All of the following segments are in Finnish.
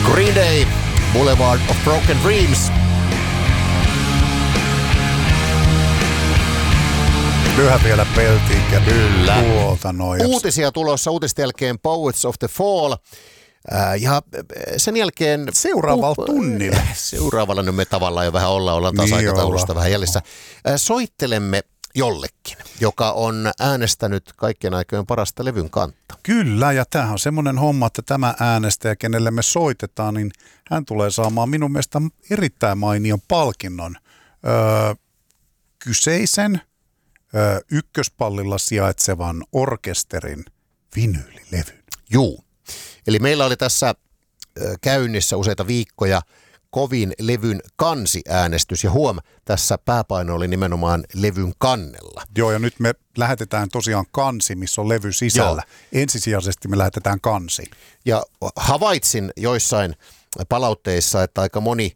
Green Day, Boulevard of Broken Dreams. Lyhä vielä peltiin ja kyllä. Uutisia tulossa, uutisten jälkeen Poets of the Fall. Ja sen jälkeen... Seuraavalla tunnilla. Seuraavalla nyt me tavallaan jo vähän ollaan taas aikataulusta vähän jäljessä. Soittelemme jollekin, joka on äänestänyt kaikkien aikojen parasta levyn kantta. Kyllä, ja tämähän on semmoinen homma, että tämä äänestäjä, kenelle me soitetaan, niin hän tulee saamaan minun mielestä erittäin mainion palkinnon. Kyseisen ykköspallilla sijaitsevan orkesterin vinyylilevyn. Juu. Eli meillä oli tässä käynnissä useita viikkoja kovin levyn kansiäänestys, ja tässä pääpaino oli nimenomaan levyn kannella. Joo, ja nyt me lähetetään tosiaan kansi, missä on levy sisällä. Joo. Ensisijaisesti me lähetetään kansi. Ja havaitsin joissain palautteissa, että aika moni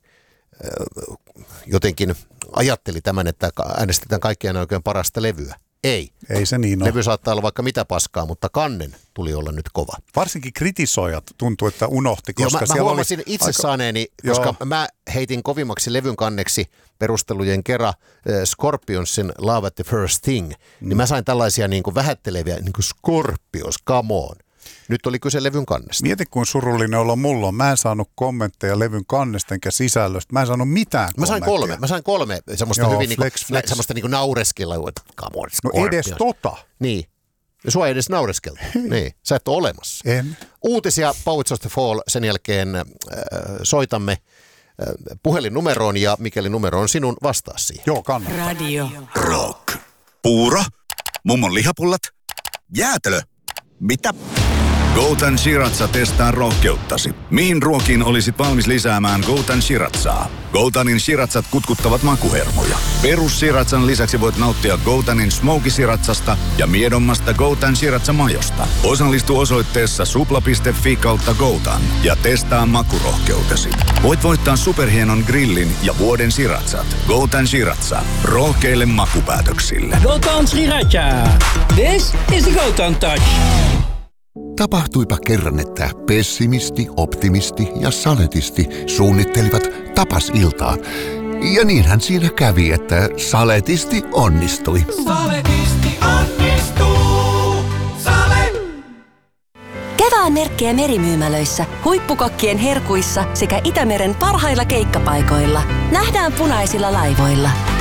jotenkin ajatteli tämän, että äänestetään kaikkien oikein parasta levyä. Ei se niin ole. Levy saattaa olla vaikka mitä paskaa, mutta kannen tuli olla nyt kova. Varsinkin kritisoijat tuntuu, että unohti, koska mä siellä huomasin oli itse saaneeni, koska mä heitin kovimmaksi levyn kanneksi perustelujen kerran Scorpionsin Love at the First Thing, niin mä sain tällaisia niin kuin vähätteleviä, niin kuin Scorpions, come on. Nyt oli kyse levyn kannesta. Mieti, kuin surullinen olo mulla on. Mä en saanut kommentteja levyn kannesta enkä sisällöstä. Mä en saanut mitään kommentteja. Mä sain kolme semmoista hyvin semmoista niinku naureskilla. No edes tota. Niin. Ja sua ei edes naureskelta. Niin. Sä et ole olemassa. En. Uutisia Poets of the Fall. Sen jälkeen soitamme puhelinnumeroon, ja mikäli numero on sinun, vastaa siihen. Joo, kannattaa. Radio Rock. Puuro. Mummon lihapullat. Jäätelö. Mitä? Goutan Shiratsa testaa rohkeuttasi. Mihin ruokiin olisit valmis lisäämään Goutan Shiratsaa? Goutanin Shiratsat kutkuttavat makuhermoja. Perus Shiratsan lisäksi voit nauttia Goutanin Smoky Shiratsasta ja miedommasta Goutan Shiratsa-majosta. Osallistu osoitteessa supla.fi/Goutan ja testaa makurohkeutesi. Voit voittaa superhienon grillin ja vuoden Shiratsat. Goutan Shiratsa. Rohkeille makupäätöksille. Goutan Shiratsa. This is the Goutan Touch. Tapahtuipa kerran, että pessimisti, optimisti ja saletisti suunnittelivat tapasiltaa. Ja niinhän siinä kävi, että saletisti onnistui. Saletisti onnistuu. Sale! Kevään merkkejä merimyymälöissä, huippukokkien herkuissa sekä Itämeren parhailla keikkapaikoilla. Nähdään punaisilla laivoilla.